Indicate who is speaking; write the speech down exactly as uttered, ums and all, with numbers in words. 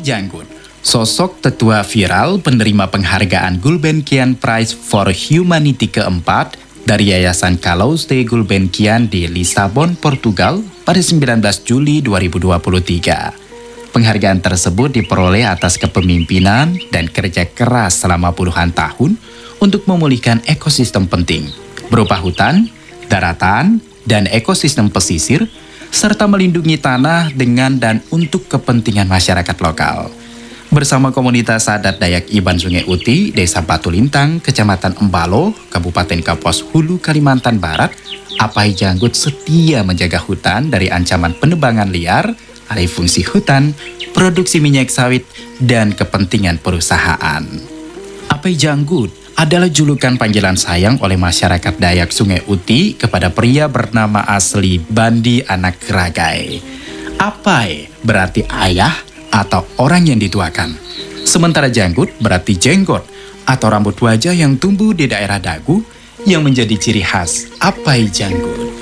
Speaker 1: Janggut, sosok tetua viral penerima penghargaan Gulbenkian Prize for Humanity keempat dari Yayasan Carlos de Gulbenkian di Lisabon, Portugal pada sembilan belas Juli dua ribu dua puluh tiga. Penghargaan tersebut diperoleh atas kepemimpinan dan kerja keras selama puluhan tahun untuk memulihkan ekosistem penting, berupa hutan, daratan, dan ekosistem pesisir, serta melindungi tanah dengan dan untuk kepentingan masyarakat lokal. Bersama komunitas adat Dayak Iban Sungai Uti, Desa Batu Lintang, Kecamatan Embalo, Kabupaten Kapuas Hulu, Kalimantan Barat, Apai Janggut setia menjaga hutan dari ancaman penebangan liar, alih fungsi hutan, produksi minyak sawit, dan kepentingan perusahaan. Apai Janggut adalah julukan panggilan sayang oleh masyarakat Dayak Sungai Uti kepada pria bernama asli Bandi Anak Ragai. Apai berarti ayah atau orang yang dituakan. Sementara janggut berarti jenggot atau rambut wajah yang tumbuh di daerah dagu yang menjadi ciri khas Apai Janggut.